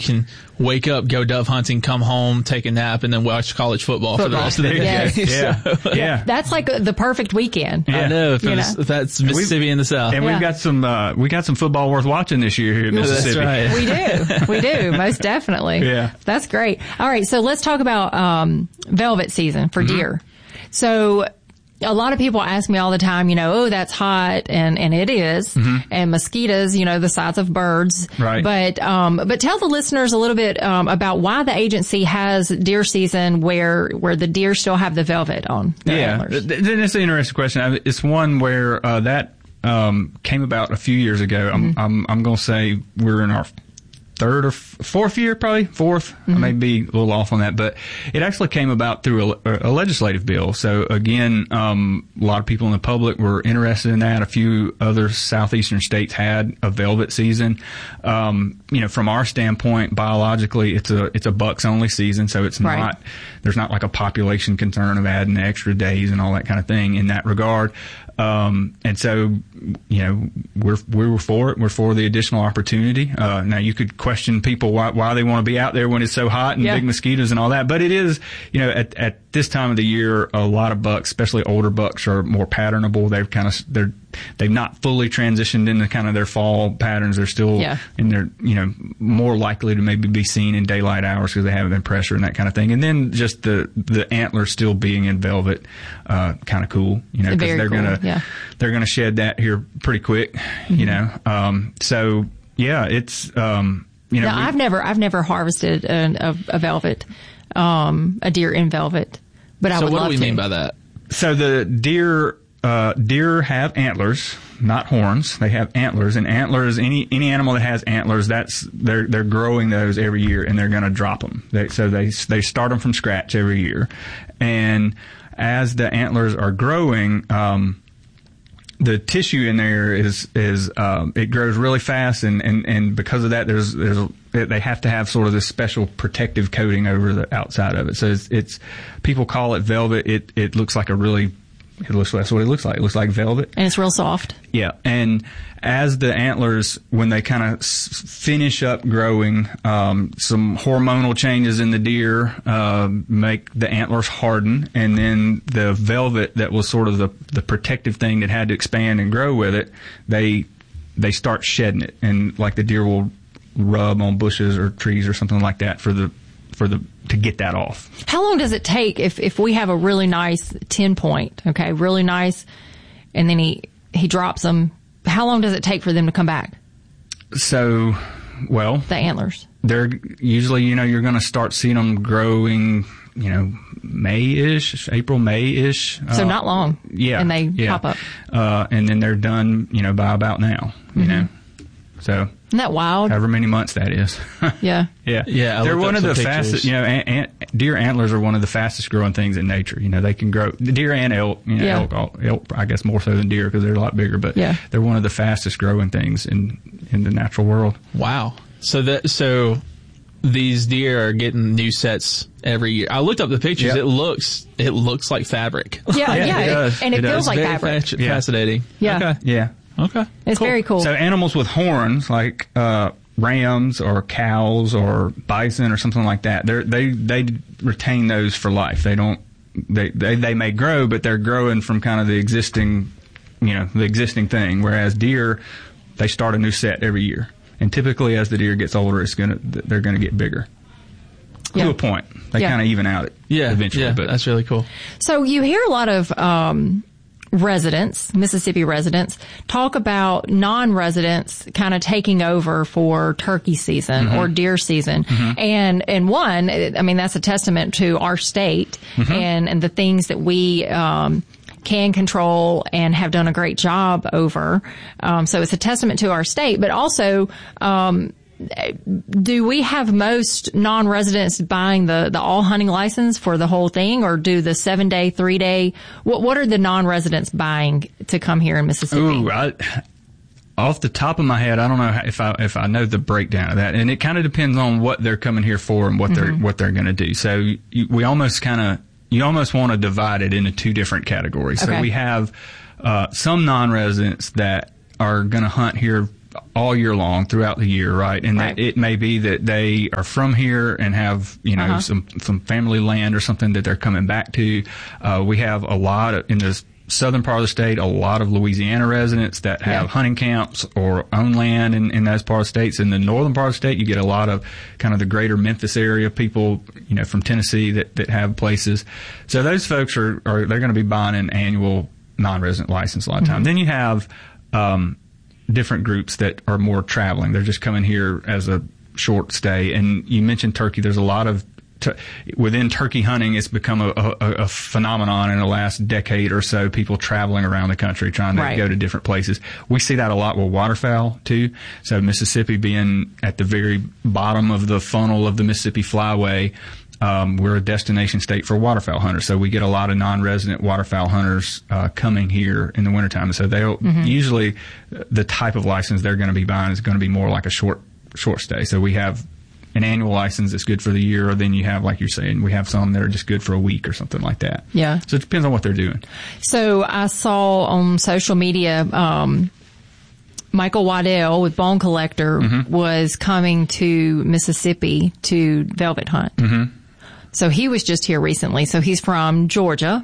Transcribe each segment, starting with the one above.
can wake up, go dove hunting, come home, take a nap, and then watch college football for the rest of the day. Yes. Yeah. That's like the perfect weekend. Yeah. I know. If that's Mississippi in the South. And we got some football worth watching this year here in Mississippi. That's right. We do. Most definitely. Yeah. That's great. All right. So let's talk about, velvet season for deer. So a lot of people ask me all the time, oh, that's hot, and it is, and mosquitoes, the size of birds. Right. But tell the listeners a little bit, about why the agency has deer season where the deer still have the velvet on their antlers. That's an interesting question. It's one where, that, came about a few years ago. I'm going to say we're in our third or fourth year, probably fourth. I may be a little off on that, but it actually came about through a legislative bill. So again, a lot of people in the public were interested in that. A few other southeastern states had a velvet season. From our standpoint, biologically, it's a bucks only season, so it's not, there's not like a population concern of adding extra days and all that kind of thing in that regard. And so, we were for it. We're for the additional opportunity. Now you could question people why they want to be out there when it's so hot and big mosquitoes and all that. But it is, at this time of the year, a lot of bucks, especially older bucks, are more patternable. They've not fully transitioned into kind of their fall patterns. They're still in their, more likely to maybe be seen in daylight hours because they haven't been pressured and that kind of thing. And then just the antlers still being in velvet, kind of cool, because they're gonna shed that here pretty quick, So it's, Now, I've never harvested a velvet, a deer in velvet, but I would love to. So what do we mean by that? So the deer have antlers, not horns. They have antlers, and antlers, any animal that has antlers, they're growing those every year, and they're going to drop them. They start them from scratch every year, and as the antlers are growing, the tissue in there is it grows really fast, and because of that, they have to have sort of this special protective coating over the outside of it. So it's people call it velvet. It looks like that's what it looks like. It looks like velvet. And it's real soft. Yeah. And as the antlers, when they kind of finish up growing, some hormonal changes in the deer, make the antlers harden. And then the velvet that was sort of the protective thing that had to expand and grow with it, they start shedding it. And like the deer will rub on bushes or trees or something like that to get that off. How long does it take if we have a really nice 10-point, okay, really nice, and then he drops them? How long does it take for them to come back? So, well, the antlers. They're usually, you're going to start seeing them growing, May-ish, April, May-ish. So not long. Yeah. And they pop up. And then they're done, by about now, So. Isn't that wild? However many months that is. Yeah. Yeah. They're one of the fastest, deer antlers are one of the fastest growing things in nature. They can grow, deer and elk, elk, I guess more so than deer because they're a lot bigger, but they're one of the fastest growing things in the natural world. Wow. So these deer are getting new sets every year. I looked up the pictures. Yep. It looks like fabric. Yeah. It does. And it feels like fabric. Fascinating. Yeah. Okay. Yeah. Okay. It's very cool. So animals with horns, like rams or cows or bison or something like that, they retain those for life. They don't. They may grow, but they're growing from kind of the existing thing. Whereas deer, they start a new set every year, and typically as the deer gets older, they're gonna get bigger. To a point, they kind of even out it. Eventually. Yeah, but that's really cool. So you hear a lot of Mississippi residents, talk about non-residents kind of taking over for turkey season or deer season. And that's a testament to our state and the things that we, can control and have done a great job over. So it's a testament to our state, but also, do we have most non-residents buying the all hunting license for the whole thing, or do the 7-day, 3-day? What are the non-residents buying to come here in Mississippi? Ooh, off the top of my head, I don't know if I know the breakdown of that, and it kind of depends on what they're coming here for and what they're going to do. So you almost want to divide it into two different categories. Okay. So we have some non-residents that are going to hunt here all year long throughout the year, right? And right. it may be that they are from here and have, some family land or something that they're coming back to. We have a lot in this southern part of the state, a lot of Louisiana residents that have hunting camps or own land in those part of states. In the northern part of the state, you get a lot of kind of the greater Memphis area people, from Tennessee that have places. So those folks they're going to be buying an annual non-resident license a lot of time. Then you have different groups that are more traveling. They're just coming here as a short stay. And you mentioned turkey. There's a lot of within turkey hunting, it's become a phenomenon in the last decade or so, people traveling around the country trying to go to different places. We see that a lot with waterfowl too. So Mississippi being at the very bottom of the funnel of the Mississippi Flyway, we're a destination state for waterfowl hunters. So we get a lot of non-resident waterfowl hunters coming here in the wintertime. So they'll usually the type of license they're going to be buying is going to be more like a short stay. So we have an annual license that's good for the year, or then you have, like you're saying, we have some that are just good for a week or something like that. Yeah. So it depends on what they're doing. So I saw on social media, Michael Waddell with Bone Collector was coming to Mississippi to velvet hunt. So he was just here recently. So he's from Georgia.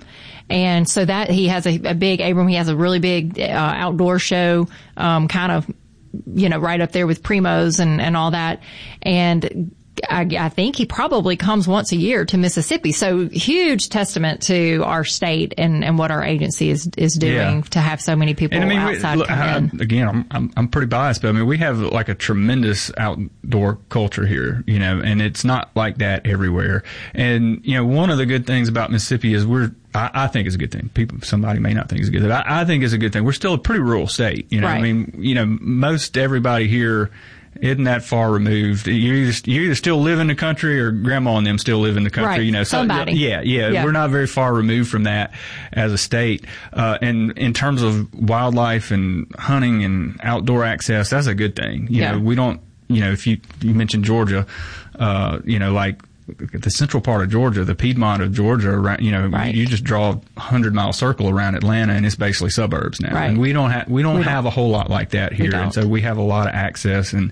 And so that he has a big, Abram, he has a really big outdoor show, kind of, right up there with Primos and all that. And I think he probably comes once a year to Mississippi. So huge testament to our state and what our agency is doing to have so many people outside come in. Again, I'm pretty biased, but we have like a tremendous outdoor culture here, and it's not like that everywhere. And, one of the good things about Mississippi is I think it's a good thing. Somebody may not think it's a good thing. I think it's a good thing. We're still a pretty rural state, Right. Most everybody here isn't that far removed. You either still live in the country or grandma and them still live in the country, right. Somebody. Yeah. We're not very far removed from that as a state. And in terms of wildlife and hunting and outdoor access, that's a good thing. We don't, if you mentioned Georgia, like the central part of Georgia, the Piedmont of Georgia, around, right. You just draw a 100-mile circle around Atlanta and it's basically suburbs now. Right. And we don't have a whole lot like that here. And so we have a lot of access and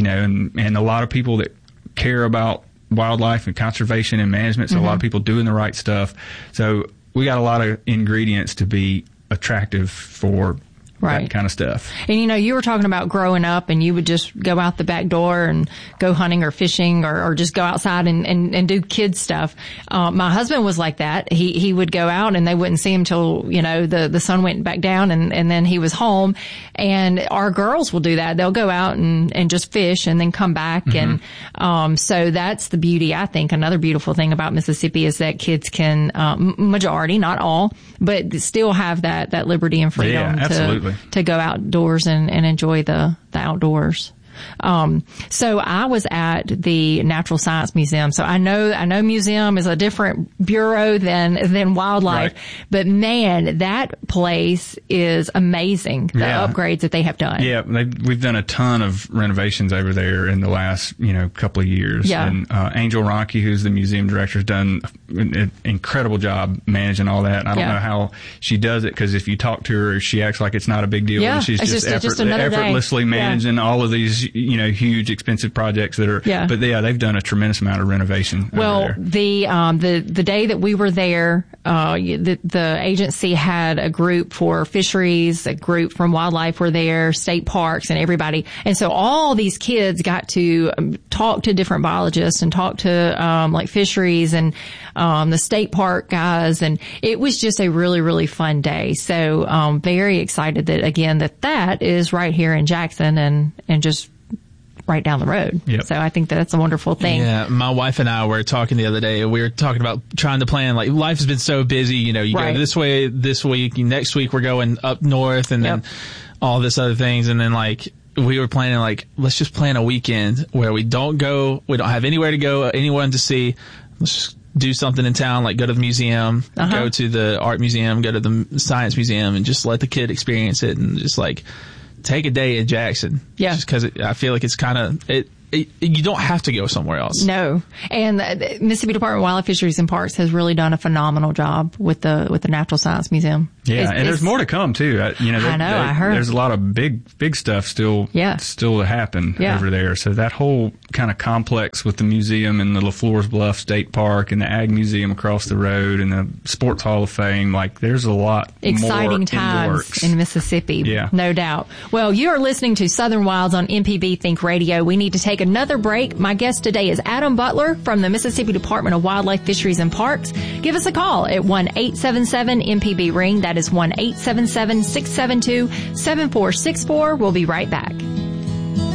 a lot of people that care about wildlife and conservation and management. So a lot of people doing the right stuff. So we got a lot of ingredients to be attractive for right. that kind of stuff. And you were talking about growing up and you would just go out the back door and go hunting or fishing or just go outside and do kid stuff. My husband was like that. He would go out and they wouldn't see him till, the sun went back down and then he was home. And our girls will do that. They'll go out and just fish and then come back. And, so that's the beauty. I think another beautiful thing about Mississippi is that kids can, majority, not all, but still have that liberty and freedom to go outdoors and enjoy the outdoors. So I was at the Natural Science Museum. So I know museum is a different bureau than wildlife, right. But man, that place is amazing. The upgrades that they have done. Yeah. We've done a ton of renovations over there in the last, couple of years. Yeah. And, Angel Ronke, who's the museum director, has done an incredible job managing all that. And I don't know how she does it, because if you talk to her, she acts like it's not a big deal. Yeah. And she's just effortlessly managing all of these, huge expensive projects that are, but they've done a tremendous amount of renovation. Well, over there. the day that we were there, the agency had a group for fisheries, a group from wildlife were there, state parks and everybody. And so all these kids got to talk to different biologists and talk to, like fisheries and, the state park guys. And it was just a really, really fun day. So, very excited that is right here in Jackson and just right down the road. Yep. So I think that's a wonderful thing. Yeah. My wife and I were talking the other day. We were talking about trying to plan, like, life has been so busy, you right. go this way this week, next week we're going up north and then all this other things. And then we were planning, let's just plan a weekend where we don't have anywhere to go, anyone to see. Let's just do something in town, like go to the museum, go to the art museum, go to the science museum, and just let the kid experience it and just take a day in Jackson. Yeah. Just because I feel like it's kind of, you don't have to go somewhere else. No. And the Mississippi Department of Wildlife, Fisheries and Parks has really done a phenomenal job with the Natural Science Museum. Yeah, and there's more to come too. I heard there's a lot of big stuff still to happen over there. So that whole kind of complex with the museum and the LaFleur's Bluff State Park and the Ag Museum across the road and the Sports Hall of Fame, like there's a lot exciting more times in Mississippi. Yeah, no doubt. Well, you are listening to Southern Wilds on MPB Think Radio. We need to take another break. My guest today is Adam Butler from the Mississippi Department of Wildlife, Fisheries, and Parks. Give us a call at 1-877-MPB-RING. That is 1-877-672-7464. We'll be right back.